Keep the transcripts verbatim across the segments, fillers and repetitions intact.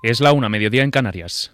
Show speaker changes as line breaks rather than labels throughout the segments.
Es la una, mediodía en Canarias.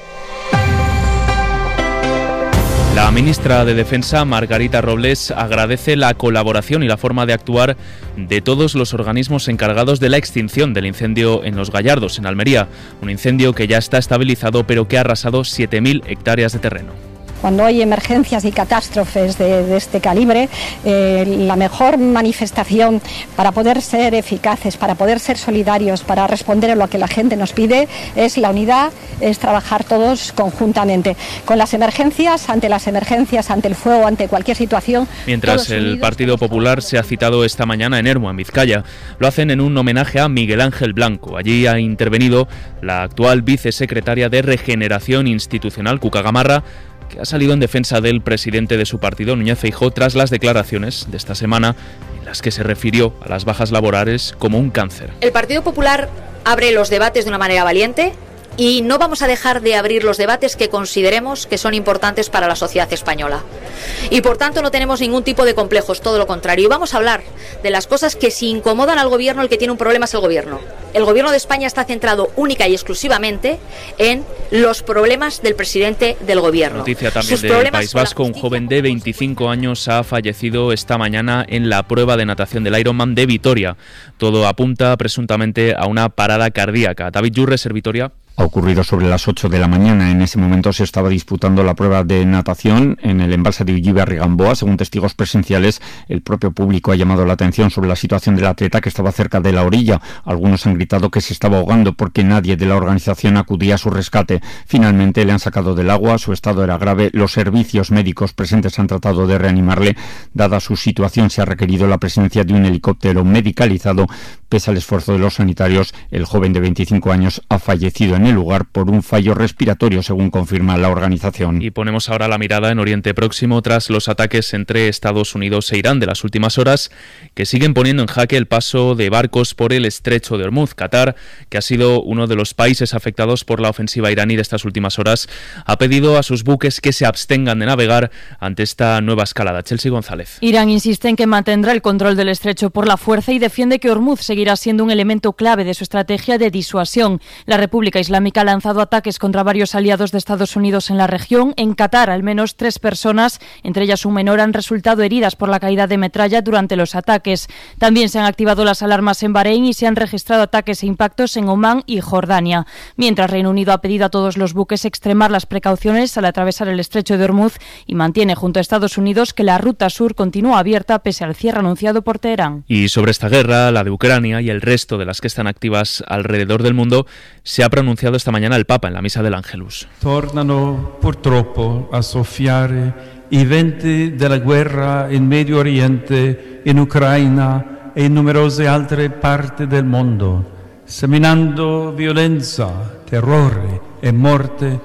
La ministra de Defensa, Margarita Robles, agradece la colaboración y la forma de actuar de todos los organismos encargados de la extinción del incendio en Los Gallardos, en Almería. Un incendio que ya está estabilizado, pero que ha arrasado siete mil hectáreas de terreno.
Cuando hay emergencias y catástrofes de, de este calibre, eh, la mejor manifestación para poder ser eficaces, para poder ser solidarios, para responder a lo que la gente nos pide, es la unidad, es trabajar todos conjuntamente. Con las emergencias, ante las emergencias, ante el fuego, ante cualquier situación.
Mientras el unidos, Partido Popular se ha citado esta mañana en Ermua, en Vizcaya, lo hacen en un homenaje a Miguel Ángel Blanco. Allí ha intervenido la actual vicesecretaria de Regeneración Institucional, Cuca Gamarra, que ha salido en defensa del presidente de su partido, Núñez Feijóo, tras las declaraciones de esta semana en las que se refirió a las bajas laborales como un cáncer.
El Partido Popular abre los debates de una manera valiente y no vamos a dejar de abrir los debates que consideremos que son importantes para la sociedad española. Y por tanto no tenemos ningún tipo de complejos, todo lo contrario. Y vamos a hablar de las cosas que si incomodan al gobierno, el que tiene un problema es el gobierno. El gobierno de España está centrado única y exclusivamente en los problemas del presidente del gobierno.
Noticia también del País Vasco, un joven de veinticinco años ha fallecido esta mañana en la prueba de natación del Ironman de Vitoria. Todo apunta presuntamente a una parada cardíaca. David Yurres, Vitoria.
Ha ocurrido sobre las ocho de la mañana. En ese momento se estaba disputando la prueba de natación en el embalse de Ullibe-Rigamboa. Según testigos presenciales, el propio público ha llamado la atención sobre la situación del atleta, que estaba cerca de la orilla. Algunos han gritado que se estaba ahogando porque nadie de la organización acudía a su rescate. Finalmente le han sacado del agua, su estado era grave. Los servicios médicos presentes han tratado de reanimarle. Dada su situación, se ha requerido la presencia de un helicóptero medicalizado. Pese al esfuerzo de los sanitarios, el joven de veinticinco años ha fallecido en el lugar por un fallo respiratorio, según confirma la organización.
Y ponemos ahora la mirada en Oriente Próximo tras los ataques entre Estados Unidos e Irán de las últimas horas, que siguen poniendo en jaque el paso de barcos por el estrecho de Hormuz. Qatar, que ha sido uno de los países afectados por la ofensiva iraní de estas últimas horas, ha pedido a sus buques que se abstengan de navegar ante esta nueva escalada. Chelsea González.
Irán insiste en que mantendrá el control del estrecho por la fuerza y defiende que Hormuz seguirá siendo un elemento clave de su estrategia de disuasión. La República Islámica ha lanzado ataques contra varios aliados de Estados Unidos en la región. En Qatar, al menos tres personas, entre ellas un menor, han resultado heridas por la caída de metralla durante los ataques. También se han activado las alarmas en Bahrein y se han registrado ataques e impactos en Omán y Jordania. Mientras, Reino Unido ha pedido a todos los buques extremar las precauciones al atravesar el estrecho de Hormuz y mantiene junto a Estados Unidos que la ruta sur continúa abierta pese al cierre anunciado por Teherán.
Y sobre esta guerra, la de Ucrania y el resto de las que están activas alrededor del mundo, se ha pronunciado esta mañana el Papa en la misa del Ángelus.
Tornano purtroppo a soffiare i venti della guerra in Medio Oriente, in Ucraina e in numerose altre parti del mondo, seminando violenza, terrore e morte.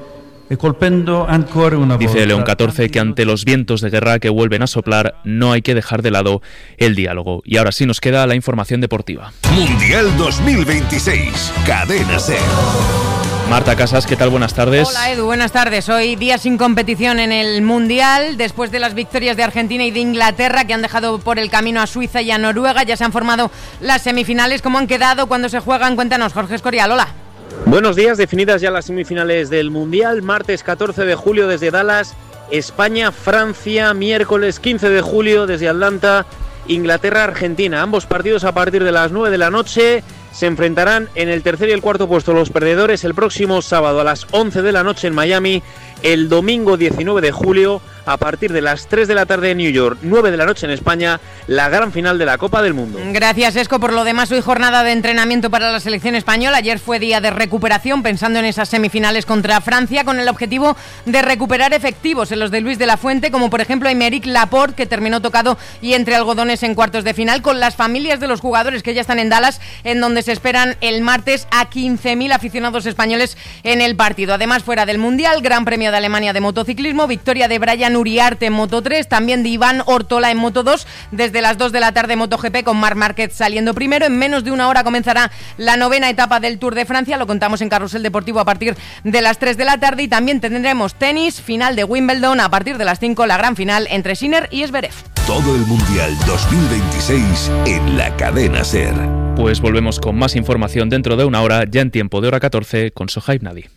Dice León catorce que ante los vientos de guerra que vuelven a soplar no hay que dejar de lado el diálogo. Y ahora sí nos queda la información deportiva.
Mundial dos mil veintiséis, Cadena SER.
Marta Casas, ¿qué tal? Buenas tardes.
Hola Edu, buenas tardes. Hoy día sin competición en el Mundial, después de las victorias de Argentina y de Inglaterra, que han dejado por el camino a Suiza y a Noruega. Ya se han formado las semifinales. ¿Cómo han quedado? ¿Cuándo se juegan? Cuéntanos, Jorge Escorial. Hola.
Buenos días, definidas ya las semifinales del Mundial, martes catorce de julio desde Dallas, España, Francia, miércoles quince de julio desde Atlanta, Inglaterra, Argentina. Ambos partidos a partir de las nueve de la noche se enfrentarán en el tercer y el cuarto puesto los perdedores el próximo sábado a las once de la noche en Miami, el domingo diecinueve de julio a partir de las tres de la tarde en New York, nueve de la noche en España, la gran final de la Copa del Mundo.
Gracias, Esco. Por lo demás, hoy jornada de entrenamiento para la selección española. Ayer fue día de recuperación, pensando en esas semifinales contra Francia, con el objetivo de recuperar efectivos en los de Luis de la Fuente, como por ejemplo Aymeric Laporte, que terminó tocado y entre algodones en cuartos de final, con las familias de los jugadores que ya están en Dallas, en donde se esperan el martes a quince mil aficionados españoles en el partido. Además, fuera del Mundial, Gran Premio de Alemania de motociclismo, victoria de Brian Damián Uriarte en Moto tres, también de Iván Ortola en Moto dos, desde las dos de la tarde MotoGP con Marc Márquez saliendo primero. En menos de una hora comenzará la novena etapa del Tour de Francia, lo contamos en Carrusel Deportivo a partir de las tres de la tarde, y también tendremos tenis, final de Wimbledon a partir de las cinco, la gran final entre Sinner y Zverev.
Todo el Mundial dos mil veintiséis en la cadena SER.
Pues volvemos con más información dentro de una hora, ya en tiempo de hora catorce, con Sohaib Nadi.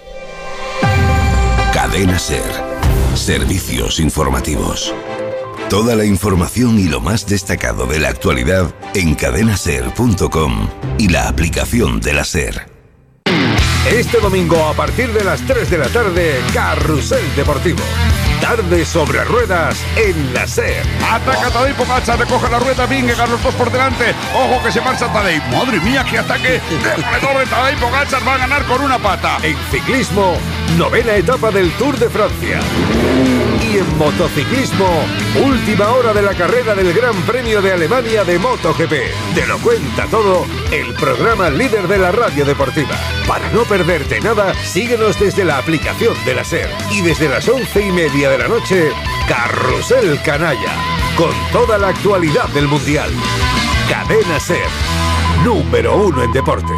Cadena SER. Servicios informativos. Toda la información y lo más destacado de la actualidad en cadena ser punto com y la aplicación de la SER.
Este domingo a partir de las tres de la tarde, Carrusel Deportivo. Tarde sobre ruedas en la SER.
Ataca Tadej Pogačar, recoge la rueda, Vingegaard, los dos por delante. Ojo que se marcha Tadej. Madre mía, qué ataque demoledor de Tadej Pogačar, va a ganar con una pata.
En ciclismo, novena etapa del Tour de Francia. Y en motociclismo, última hora de la carrera del Gran Premio de Alemania de MotoGP. Te lo cuenta todo el programa líder de la radio deportiva. Para no perderte nada, síguenos desde la aplicación de la SER. Y desde las once y media de la noche, Carrusel Canalla, con toda la actualidad del Mundial. Cadena SER, número uno en deporte.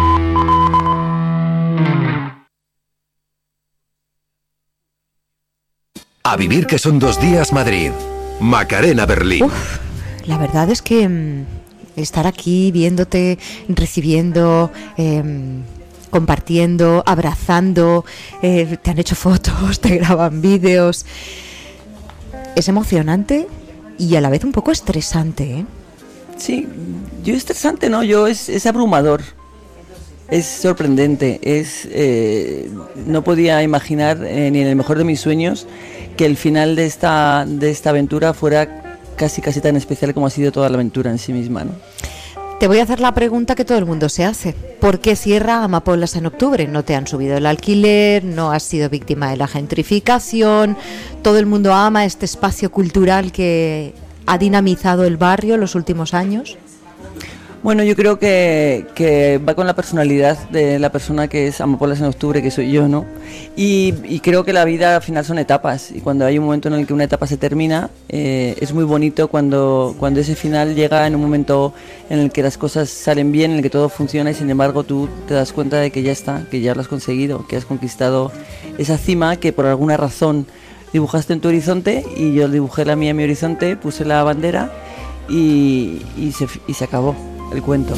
A vivir que son dos días Madrid. Macarena Berlín.
Uf, la verdad es que mmm, estar aquí viéndote, recibiendo, eh, compartiendo, abrazando, eh, te han hecho fotos, te graban vídeos. Es emocionante y a la vez un poco estresante, ¿eh?
Sí, yo estresante no, yo es, es abrumador. Es sorprendente, es eh, no podía imaginar eh, ni en el mejor de mis sueños que el final de esta de esta aventura fuera casi casi tan especial como ha sido toda la aventura en sí misma, ¿no?
Te voy a hacer la pregunta que todo el mundo se hace. ¿Por qué cierra Amapolas en octubre? No te han subido el alquiler, no has sido víctima de la gentrificación, todo el mundo ama este espacio cultural que ha dinamizado el barrio en los últimos años.
Bueno, yo creo que, que va con la personalidad de la persona que es Amapolas en octubre, que soy yo, ¿no? Y, y creo que la vida al final son etapas, y cuando hay un momento en el que una etapa se termina, eh, es muy bonito cuando, cuando ese final llega en un momento en el que las cosas salen bien, en el que todo funciona, y sin embargo tú te das cuenta de que ya está, que ya lo has conseguido, que has conquistado esa cima que por alguna razón dibujaste en tu horizonte, y yo dibujé la mía en mi horizonte, puse la bandera y, y, se, y se acabó el cuento.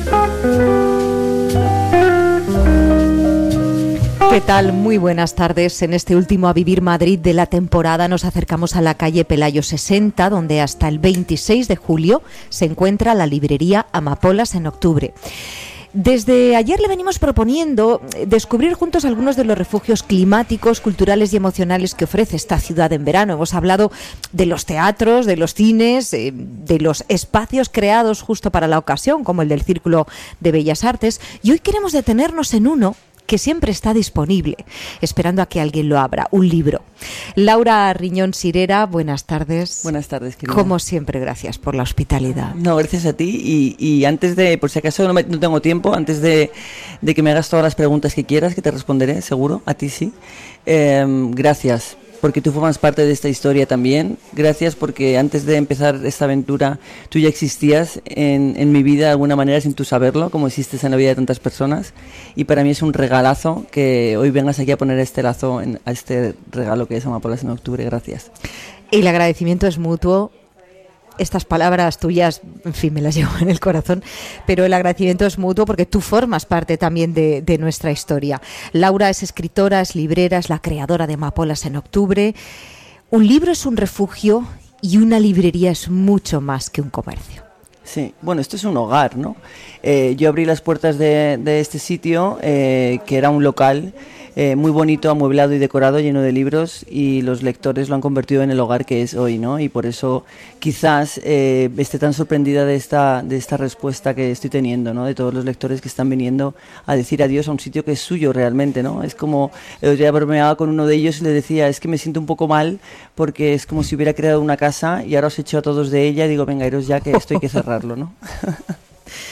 ¿Qué tal? Muy buenas tardes. En este último A Vivir Madrid de la temporada nos acercamos a la calle Pelayo sesenta, donde hasta el veintiséis de julio se encuentra la librería Amapolas en octubre. Desde ayer le venimos proponiendo descubrir juntos algunos de los refugios climáticos, culturales y emocionales que ofrece esta ciudad en verano. Hemos hablado de los teatros, de los cines, de los espacios creados justo para la ocasión, como el del Círculo de Bellas Artes, y hoy queremos detenernos en uno que siempre está disponible, esperando a que alguien lo abra, un libro. Laura Riñón Sirera, buenas tardes.
Buenas tardes, querida.
Como siempre, gracias por la hospitalidad.
No, gracias a ti, y, y antes de, por si acaso no, me, no tengo tiempo, antes de, de que me hagas todas las preguntas que quieras, que te responderé, seguro, a ti sí, eh, gracias. Porque tú formas parte de esta historia también. Gracias porque antes de empezar esta aventura tú ya existías en, en mi vida de alguna manera sin tú saberlo, como existes en la vida de tantas personas. Y para mí es un regalazo que hoy vengas aquí a poner este lazo en, a este regalo que es Amapolas en octubre. Gracias.
Y el agradecimiento es mutuo. Estas palabras tuyas, en fin, me las llevo en el corazón, pero el agradecimiento es mutuo porque tú formas parte también de, de nuestra historia. Laura es escritora, es librera, es la creadora de Amapolas en octubre. Un libro es un refugio y una librería es mucho más que un comercio.
Sí, bueno, esto es un hogar, ¿no? Eh, yo abrí las puertas de, de este sitio, eh, que era un local eh, muy bonito, amueblado y decorado, lleno de libros, y los lectores lo han convertido en el hogar que es hoy, ¿no? Y por eso quizás eh, esté tan sorprendida de esta, de esta respuesta que estoy teniendo, ¿no? De todos los lectores que están viniendo a decir adiós a un sitio que es suyo realmente, ¿no? Es como, el otro día bromeaba con uno de ellos y le decía, es que me siento un poco mal porque es como si hubiera creado una casa y ahora os he hecho a todos de ella y digo, venga, iros ya que esto hay que cerrarlo, ¿no?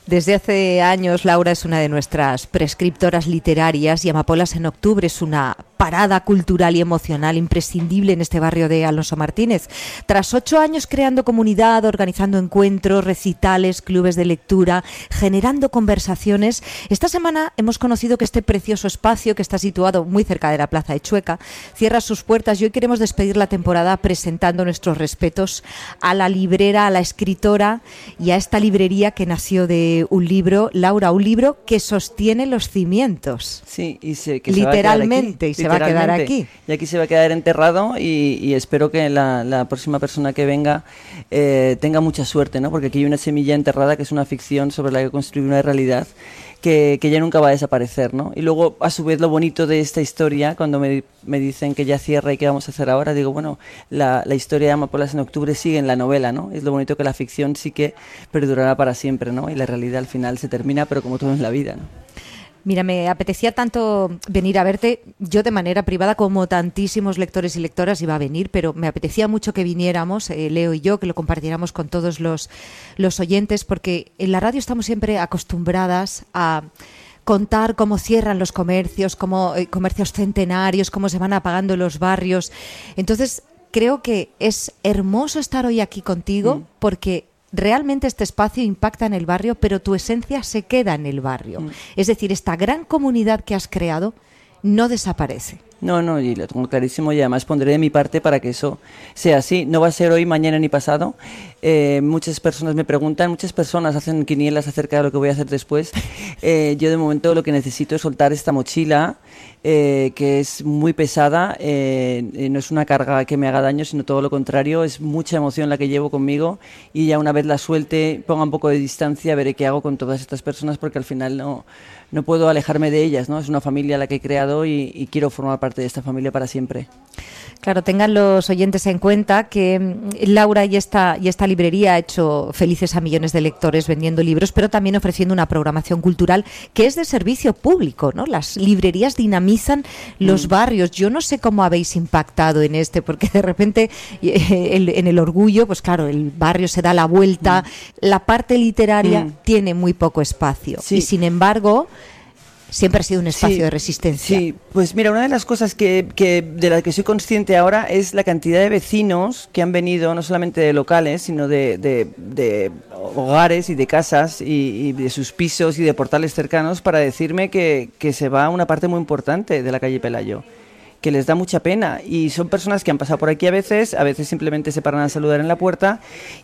Desde hace años, Laura es una de nuestras prescriptoras literarias y Amapolas en octubre es una parada cultural y emocional imprescindible en este barrio de Alonso Martínez. Tras ocho años creando comunidad, organizando encuentros, recitales, clubes de lectura, generando conversaciones, esta semana hemos conocido que este precioso espacio, que está situado muy cerca de la Plaza de Chueca, cierra sus puertas y hoy queremos despedir la temporada presentando nuestros respetos a la librera, a la escritora y a esta librería que nació de un libro, Laura, un libro que sostiene los cimientos.
Sí, y se, que
literalmente, y se va a quedar aquí.
Y aquí se va a quedar enterrado y, y espero que la, la próxima persona que venga eh, tenga mucha suerte, ¿no? Porque aquí hay una semilla enterrada que es una ficción sobre la que construir una realidad que, que ya nunca va a desaparecer, ¿no? Y luego, a su vez, lo bonito de esta historia, cuando me, me dicen que ya cierra y qué vamos a hacer ahora, digo, bueno, la, la historia de Amapolas en octubre sigue en la novela, ¿no? Es lo bonito que la ficción sí que perdurará para siempre, ¿no? Y la realidad al final se termina, pero como todo en la vida, ¿no?
Mira, me apetecía tanto venir a verte, yo de manera privada, como tantísimos lectores y lectoras iba a venir, pero me apetecía mucho que viniéramos, eh, Leo y yo, que lo compartiéramos con todos los, los oyentes, porque en la radio estamos siempre acostumbradas a contar cómo cierran los comercios, cómo eh, comercios centenarios, cómo se van apagando los barrios. Entonces, creo que es hermoso estar hoy aquí contigo, mm. porque realmente este espacio impacta en el barrio, pero tu esencia se queda en el barrio. Mm. Es decir, esta gran comunidad que has creado no desaparece.
No, no, y lo tengo clarísimo y además pondré de mi parte para que eso sea así. No va a ser hoy, mañana ni pasado. Eh, muchas personas me preguntan, muchas personas hacen quinielas acerca de lo que voy a hacer después. Eh, yo de momento lo que necesito es soltar esta mochila, eh, que es muy pesada, eh, no es una carga que me haga daño, sino todo lo contrario, es mucha emoción la que llevo conmigo y ya una vez la suelte, ponga un poco de distancia, veré qué hago con todas estas personas porque al final no, no puedo alejarme de ellas, ¿no? Es una familia la que he creado y, y quiero formar parte de esta familia para siempre.
Claro, tengan los oyentes en cuenta que Laura y esta, y esta librería ha hecho felices a millones de lectores vendiendo libros, pero también ofreciendo una programación cultural que es de servicio público, ¿no? Las librerías dinamizan los mm. barrios. Yo no sé cómo habéis impactado en este, porque de repente eh, el, en el Orgullo, pues claro, el barrio se da la vuelta, mm. la parte literaria mm. tiene muy poco espacio sí. y sin embargo siempre ha sido un espacio sí, de resistencia.
Sí, pues mira, una de las cosas que, que de las que soy consciente ahora es la cantidad de vecinos que han venido, no solamente de locales, sino de, de, de hogares y de casas y, y de sus pisos y de portales cercanos para decirme que, que se va una parte muy importante de la calle Pelayo, que les da mucha pena y son personas que han pasado por aquí a veces, a veces simplemente se paran a saludar en la puerta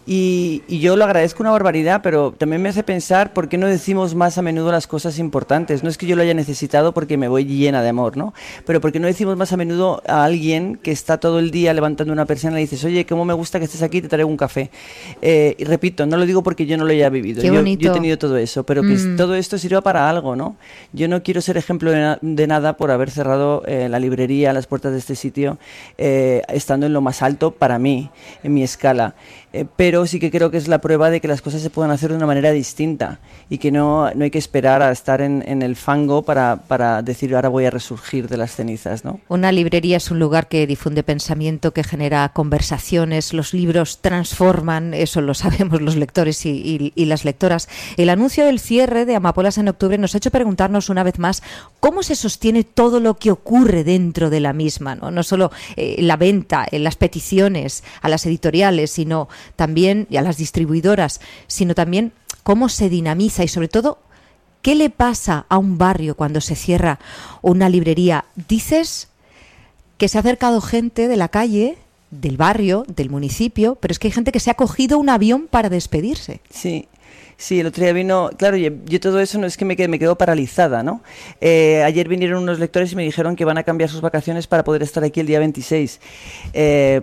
y, y yo lo agradezco una barbaridad, pero también me hace pensar por qué no decimos más a menudo las cosas importantes. No es que yo lo haya necesitado porque me voy llena de amor, ¿no? Pero por qué no decimos más a menudo a alguien que está todo el día levantando una persiana y dices, oye, cómo me gusta que estés aquí, te traigo un café. Eh, y repito, no lo digo porque yo no lo haya vivido, yo, yo he tenido todo eso, pero que mm. todo esto sirva para algo, ¿no? Yo no quiero ser ejemplo de, na- de nada por haber cerrado eh, la librería, a las puertas de este sitio, eh, estando en lo más alto para mí, en mi escala. Eh, pero sí que creo que es la prueba de que las cosas se pueden hacer de una manera distinta y que no, no hay que esperar a estar en, en el fango para, para decir ahora voy a resurgir de las cenizas, ¿no?
Una librería es un lugar que difunde pensamiento, que genera conversaciones, los libros transforman, eso lo sabemos los lectores y, y, y las lectoras. El anuncio del cierre de Amapolas en octubre nos ha hecho preguntarnos una vez más cómo se sostiene todo lo que ocurre dentro de la misma, no, no solo eh, la venta, eh, las peticiones a las editoriales, sino también y a las distribuidoras, sino también cómo se dinamiza y sobre todo qué le pasa a un barrio cuando se cierra una librería. Dices que se ha acercado gente de la calle, del barrio, del municipio, pero es que hay gente que se ha cogido un avión para despedirse.
Sí. Sí, el otro día vino, claro, yo, yo todo eso no es que me, quede, me quedo paralizada, ¿no? Eh, ayer vinieron unos lectores y me dijeron que van a cambiar sus vacaciones para poder estar aquí el día veintiséis. Eh,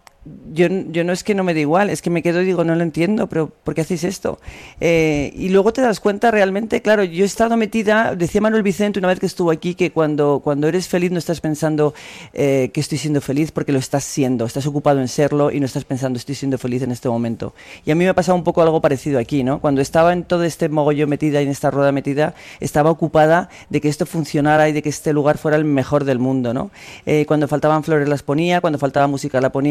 Yo, yo no es que no me da igual, es que me quedo y digo, no lo entiendo, pero ¿por qué hacéis esto? Eh, y luego te das cuenta realmente, claro, yo he estado metida, decía Manuel Vicente una vez que estuvo aquí, que cuando, cuando eres feliz no estás pensando eh, que estoy siendo feliz, porque lo estás siendo, estás ocupado en serlo y no estás pensando estoy siendo feliz en este momento. Y a mí me ha pasado un poco algo parecido aquí, ¿no? Cuando estaba en todo este mogollo metida y en esta rueda metida, estaba ocupada de que esto funcionara y de que este lugar fuera el mejor del mundo, ¿no? Eh, cuando faltaban flores las ponía, cuando faltaba música la ponía, cuando faltaba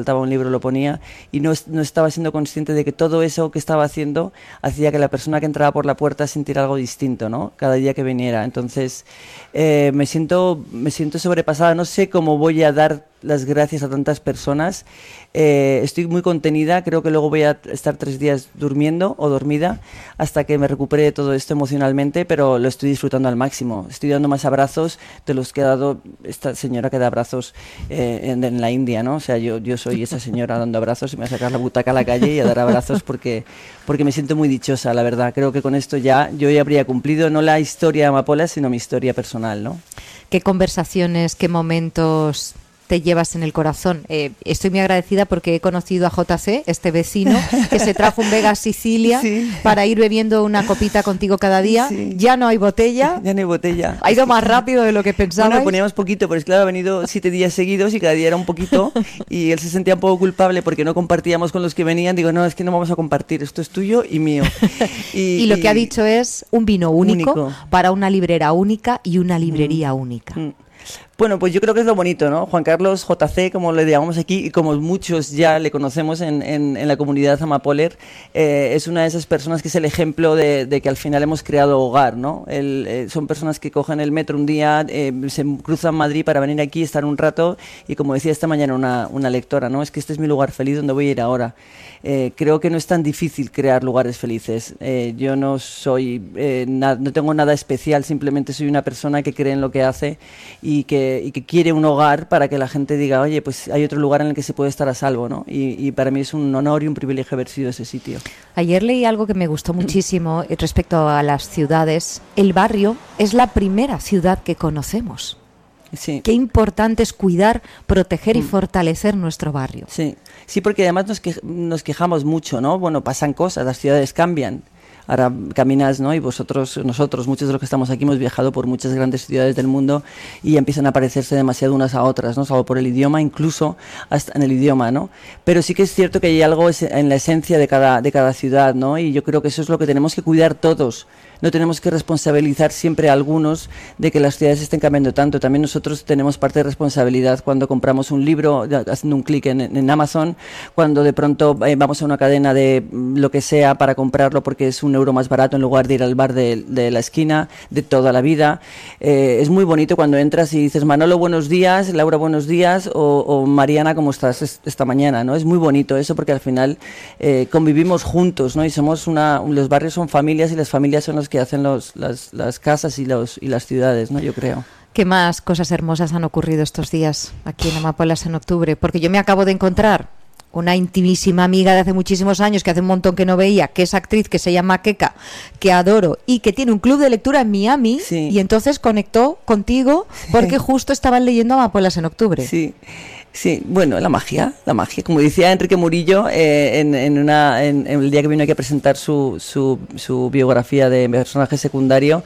faltaba un libro lo ponía, y no, no estaba siendo consciente de que todo eso que estaba haciendo hacía que la persona que entraba por la puerta sintiera algo distinto, ¿no? Cada día que viniera. Entonces eh, me siento me siento sobrepasada, no sé cómo voy a dar las gracias a tantas personas. Eh, estoy muy contenida, creo que luego voy a estar tres días durmiendo o dormida hasta que me recupere de todo esto emocionalmente, pero lo estoy disfrutando al máximo. Estoy dando más abrazos de los que ha dado esta señora que da abrazos eh, en, en la India, ¿no? O sea, yo, yo soy esa señora dando abrazos y me voy a sacar la butaca a la calle y a dar abrazos porque, porque me siento muy dichosa, la verdad. Creo que con esto ya yo ya habría cumplido no la historia de Amapola, sino mi historia personal, ¿no?
¿Qué conversaciones, qué momentos te llevas en el corazón? Eh, estoy muy agradecida porque he conocido a J C, este vecino, que se trajo un Vega Sicilia sí. para ir bebiendo una copita contigo cada día. Sí. Ya no hay botella.
Ya no hay botella.
Ha ido más rápido de lo que pensaba.
Bueno, poníamos poquito, pero es claro, ha venido siete días seguidos y cada día era un poquito y él se sentía un poco culpable porque no compartíamos con los que venían. Digo, no, es que no vamos a compartir, esto es tuyo y mío.
Y, y lo y... que ha dicho es un vino único, único para una librera única y una librería mm. única. Mm.
Bueno, pues yo creo que es lo bonito, ¿no? Juan Carlos J C, como le llamamos aquí, y como muchos ya le conocemos en, en, en la comunidad Amapoler, eh, es una de esas personas que es el ejemplo de, de que al final hemos creado hogar, ¿no? El, eh, son personas que cogen el metro un día, eh, se cruzan Madrid para venir aquí, estar un rato, y como decía esta mañana una, una lectora, ¿no? Es que este es mi lugar feliz donde voy a ir ahora. Eh, creo que no es tan difícil crear lugares felices. Eh, yo no soy, eh, na- no tengo nada especial, simplemente soy una persona que cree en lo que hace y que, y que quiere un hogar para que la gente diga, oye, pues hay otro lugar en el que se puede estar a salvo, ¿no? Y, y para mí es un honor y un privilegio haber sido ese sitio.
Ayer leí algo que me gustó muchísimo respecto a las ciudades. El barrio es la primera ciudad que conocemos.
Sí.
Qué importante es cuidar, proteger y mm. fortalecer nuestro barrio.
Sí, sí, porque además nos, que, nos quejamos mucho, ¿no? Bueno, pasan cosas, las ciudades cambian. Ahora caminas, ¿no? Y vosotros, nosotros, muchos de los que estamos aquí hemos viajado por muchas grandes ciudades del mundo y empiezan a parecerse demasiado unas a otras, ¿no? Salvo por el idioma, incluso hasta en el idioma, ¿no? Pero sí que es cierto que hay algo en la esencia de cada, de cada ciudad, ¿no? Y yo creo que eso es lo que tenemos que cuidar todos. No tenemos que responsabilizar siempre a algunos de que las ciudades estén cambiando tanto. También nosotros tenemos parte de responsabilidad cuando compramos un libro, haciendo un clic en, en Amazon, cuando de pronto eh, vamos a una cadena de lo que sea para comprarlo porque es un euro más barato en lugar de ir al bar de, de la esquina de toda la vida. Eh, es muy bonito cuando entras y dices, Manolo, buenos días, Laura, buenos días, o, o Mariana, ¿cómo estás esta mañana? ¿No? Es muy bonito eso porque al final eh, convivimos juntos, ¿no? Y somos una, los barrios son familias y las familias son los que hacen los, las, las casas y, los, y las ciudades, ¿no? Yo creo.
¿Qué más cosas hermosas han ocurrido estos días aquí en Amapolas en octubre? Porque yo me acabo de encontrar una intimísima amiga de hace muchísimos años, que hace un montón que no veía, que es actriz, que se llama Keka, que adoro, y que tiene un club de lectura en Miami, sí. Y entonces conectó contigo porque justo estaban leyendo Amapolas en octubre.
Sí. Sí, bueno, la magia, la magia. Como decía Enrique Murillo eh, en, en, una, en, en el día que vino aquí a presentar su, su, su biografía de personaje secundario,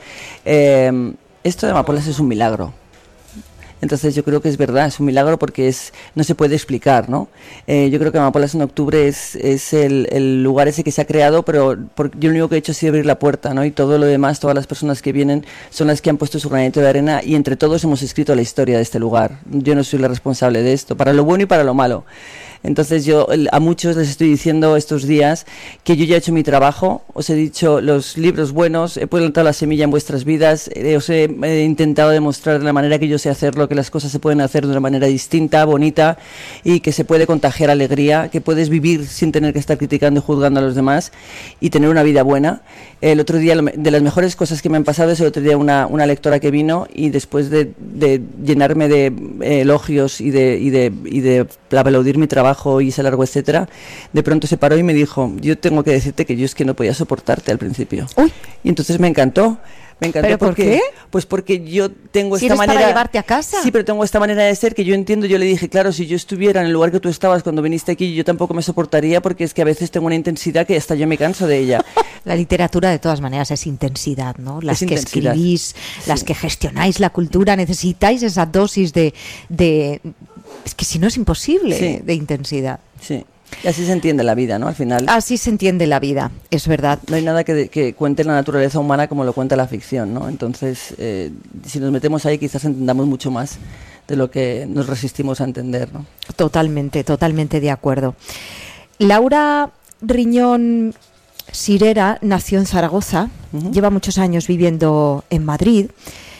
eh, esto de Amapolas es un milagro. Entonces yo creo que es verdad, es un milagro porque es no se puede explicar, ¿no? Eh, yo creo que Amapolas en octubre es, es el, el lugar ese que se ha creado, pero por, yo lo único que he hecho ha sido abrir la puerta, ¿no? Y todo lo demás, todas las personas que vienen son las que han puesto su granito de arena y entre todos hemos escrito la historia de este lugar. Yo no soy la responsable de esto, para lo bueno y para lo malo. Entonces yo a muchos les estoy diciendo estos días que yo ya he hecho mi trabajo, os he dicho los libros buenos, he plantado la semilla en vuestras vidas, eh, os he, he intentado demostrar de la manera que yo sé hacerlo, que las cosas se pueden hacer de una manera distinta, bonita y que se puede contagiar alegría, que puedes vivir sin tener que estar criticando y juzgando a los demás y tener una vida buena. El otro día, de las mejores cosas que me han pasado es el otro día una, una lectora que vino y después de, de llenarme de eh, elogios y de, y de, y de aplaudir mi trabajo y ese largo etcétera, de pronto se paró y me dijo, yo tengo que decirte que yo es que no podía soportarte al principio.
Uy.
Y entonces me encantó. Me encantó.
¿Pero
porque,
por qué?
Pues porque yo tengo
si
esta
eres
manera...
para llevarte a casa.
Sí, pero tengo esta manera de ser que yo entiendo. Yo le dije, claro, si yo estuviera en el lugar que tú estabas cuando viniste aquí, yo tampoco me soportaría porque es que a veces tengo una intensidad que hasta yo me canso de ella.
La literatura, de todas maneras, es intensidad, ¿no? Las
es
que
intensidad.
escribís,
Sí.
las que gestionáis la cultura, necesitáis esa dosis de... de... Es que si no es imposible,
Sí.
de intensidad.
Sí. Y así se entiende la vida, ¿no? Al final.
Así se entiende la vida, es verdad.
No hay nada que, que cuente la naturaleza humana como lo cuenta la ficción, ¿no? Entonces, eh, si nos metemos ahí, quizás entendamos mucho más de lo que nos resistimos a entender, ¿no?
Totalmente, totalmente de acuerdo. Laura Riñón Sirera nació en Zaragoza, uh-huh. lleva muchos años viviendo en Madrid,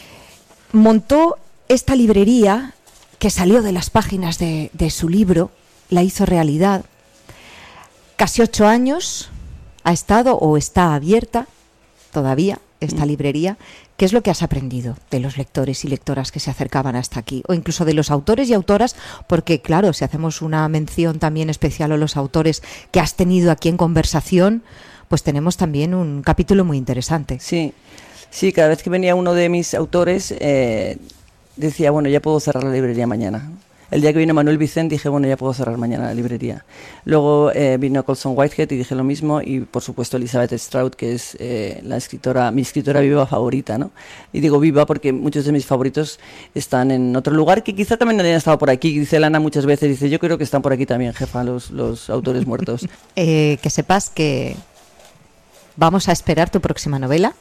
montó esta librería que salió de las páginas de, de su libro, la hizo realidad. Casi ocho años ha estado o está abierta todavía esta uh-huh. librería. ¿Qué es lo que has aprendido de los lectores y lectoras que se acercaban hasta aquí? O incluso de los autores y autoras, porque claro, si hacemos una mención también especial a los autores que has tenido aquí en conversación, pues tenemos también un capítulo muy interesante.
Sí, sí, cada vez que venía uno de mis autores eh, decía, bueno, ya puedo cerrar la librería mañana. El día que vino Manuel Vicent dije, bueno, ya puedo cerrar mañana la librería. Luego eh, vino Colson Whitehead y dije lo mismo, y por supuesto Elizabeth Strout, que es eh, la escritora, mi escritora viva favorita, ¿no? Y digo viva porque muchos de mis favoritos están en otro lugar, que quizá también hayan estado por aquí. Dice Lana muchas veces, dice, yo creo que están por aquí también, jefa, los, los autores muertos.
eh, que sepas que vamos a esperar tu próxima novela,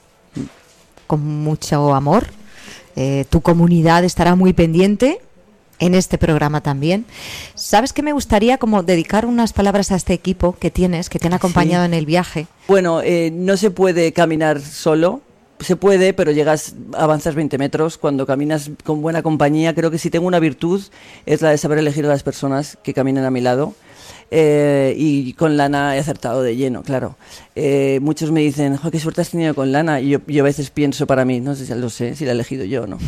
con mucho amor. Eh, tu comunidad estará muy pendiente en este programa también. ¿Sabes que me gustaría como dedicar unas palabras a este equipo que tienes, que te han acompañado sí. en el viaje?
Bueno, eh, no se puede caminar solo. Se puede, pero llegas, avanzas veinte metros. Cuando caminas con buena compañía, creo que si tengo una virtud es la de saber elegir a las personas que caminen a mi lado. Eh, y con Lana he acertado de lleno, claro. Eh, muchos me dicen, jo, qué suerte has tenido con Lana. Y yo, yo a veces pienso para mí, no sé si lo sé, si la he elegido yo o no.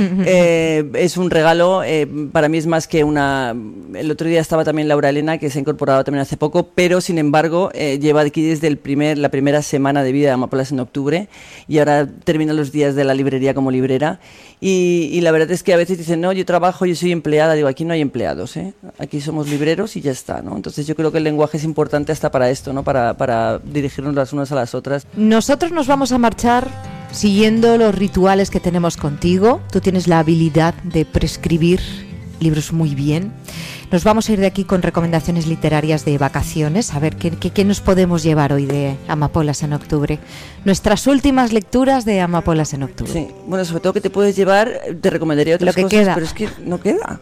eh, es un regalo, eh, para mí es más que una... El otro día estaba también Laura Elena, que se ha incorporado también hace poco, pero sin embargo eh, lleva aquí desde el primer, la primera semana de vida de Amapolas en octubre, y ahora termina los días de la librería como librera. Y, y la verdad es que a veces dicen, no, yo trabajo, yo soy empleada. Digo, aquí no hay empleados, ¿eh? Aquí somos libreros y ya está, ¿no? Entonces yo creo que el lenguaje es importante hasta para esto, ¿no? Para, para dirigirnos las unas a las otras.
Nosotros nos vamos a marchar siguiendo los rituales que tenemos contigo. Tú tienes la habilidad de prescribir libros muy bien. Nos vamos a ir de aquí con recomendaciones literarias de vacaciones, a ver qué, qué, qué nos podemos llevar hoy de Amapolas en octubre. Nuestras últimas lecturas de Amapolas en octubre.
Sí, bueno, sobre todo que te puedes llevar, te recomendaría otras
Lo que
cosas,
queda.
pero es que no queda.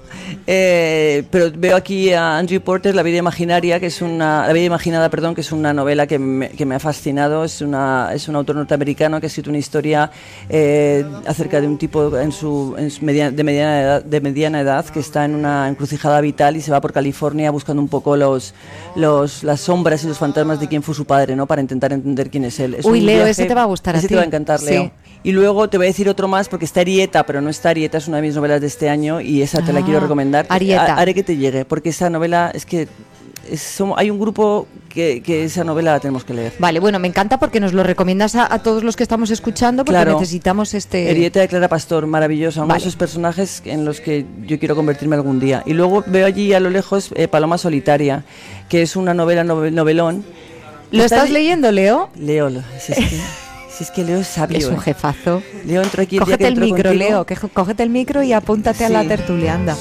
Eh, pero veo aquí a Andrew Porter, La vida imaginaria, que es una, La vida imaginada, perdón, que es una novela que me, que me ha fascinado. Es una, es un autor norteamericano que ha escrito una historia eh, acerca de un tipo en su, en su media, de mediana edad, de mediana edad que está en una encrucijada vital y se va por California buscando un poco los, los, las sombras y los fantasmas de quién fue su padre, ¿no? Para intentar entender quién es él. Es
Uy, Leo,
viaje,
ese te va a gustar a
ese
ti.
te va a encantar, Leo.
Sí.
Y luego te voy a decir otro más, porque está Arieta, pero no está Arieta, es una de mis novelas de este año y esa te
Ah,
la quiero recomendar.
Arieta.
Haré que te llegue, porque esa novela es que es, somos, hay un grupo que, que esa novela la tenemos que leer.
Vale, bueno, me encanta porque nos lo recomiendas a, a todos los que estamos escuchando, porque
Claro.
necesitamos este...
Arieta de Clara Pastor, maravillosa, uno
Vale.
de esos personajes en los que yo quiero convertirme algún día. Y luego veo allí a lo lejos eh, Paloma Solitaria, que es una novela novel, novelón.
¿Lo
Está
estás
de-
leyendo, Leo?
Leo, si es que, si es que Leo es sabio.
Es un
eh.
jefazo.
Leo entró aquí el día
Cógete
que
el
entró
micro,
contigo.
Leo, que, cógete el micro y apúntate a la
Sí.
tertulia, anda.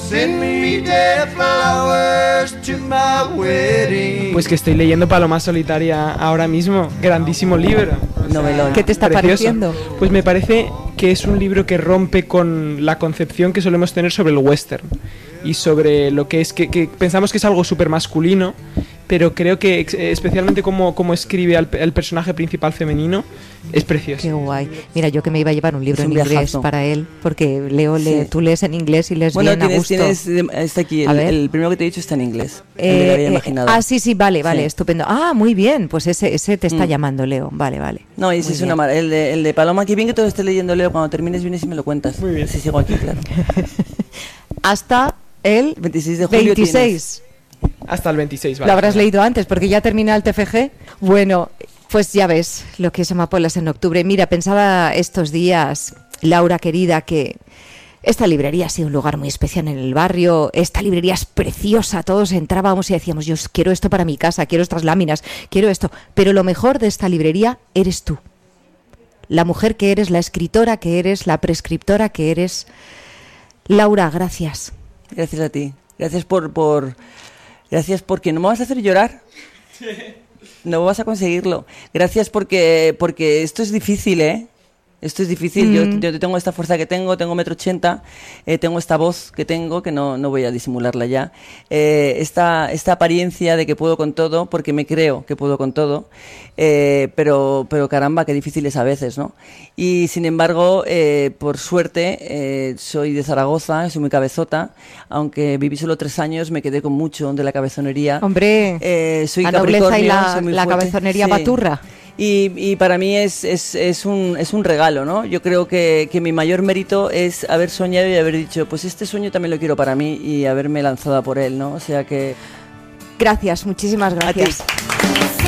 Pues que estoy leyendo Paloma Solitaria ahora mismo, grandísimo libro. O sea,
Novelón.
¿Qué te está
precioso.
pareciendo?
Pues me parece que es un libro que rompe con la concepción que solemos tener sobre el western y sobre lo que es que, que pensamos que es algo súper masculino, pero creo que ex- especialmente como, como escribe al, al personaje principal femenino es precioso.
Qué guay. Mira, yo que me iba a llevar un libro
Es
en
un
inglés
viajazo.
para él, porque Leo, lee,
Sí.
tú lees en inglés y lees
Bueno,
bien a
tienes,
gusto.
tienes, eh, está aquí,
A
el,
ver.
el primero que te he dicho está en inglés. el
Eh,
de la vida
eh,
imaginada.
ah, sí, sí, vale, vale,
Sí.
estupendo. Ah, muy bien, pues ese, ese te está
Mm.
llamando, Leo. Vale, vale.
No, ese
Muy
es una
bien.
mar- el de, el de Paloma, que bien que todo esté leyendo, Leo. Cuando termines vienes y me lo cuentas.
Muy bien.
Si sigo aquí, claro.
Hasta el
veintiséis de julio
veintiséis.
Hasta el veintiséis, vale.
Lo habrás leído antes, porque ya termina el T F G. Bueno, pues ya ves lo que es Amapolas en octubre. Mira, pensaba estos días, Laura querida, que esta librería ha sido un lugar muy especial en el barrio. Esta librería es preciosa. Todos entrábamos y decíamos, yo quiero esto para mi casa, quiero estas láminas, quiero esto. Pero lo mejor de esta librería eres tú. La mujer que eres, la escritora que eres, la prescriptora que eres. Laura, gracias.
Gracias a ti. Gracias por, por... Gracias porque no me vas a hacer llorar. No vas a conseguirlo. Gracias porque, porque esto es difícil, ¿eh? Esto es difícil, mm. yo, yo tengo esta fuerza que tengo, tengo metro ochenta, eh, tengo esta voz que tengo, que no, no voy a disimularla ya, eh, esta, esta apariencia de que puedo con todo, porque me creo que puedo con todo, eh, pero, pero caramba, qué difícil es a veces, ¿no? Y sin embargo, eh, por suerte, eh, soy de Zaragoza, soy muy cabezota, aunque viví solo tres años, me quedé con mucho de la cabezonería.
Hombre,
eh, soy
la
Capricornio,
nobleza y la,
soy muy
la
fuerte.
cabezonería
Sí.
baturra.
Y, y para mí es, es, es, un, es un regalo, ¿no? Yo creo que, que mi mayor mérito es haber soñado y haber dicho, pues este sueño también lo quiero para mí, y haberme lanzado a por él, ¿no? O sea que...
Gracias, muchísimas gracias.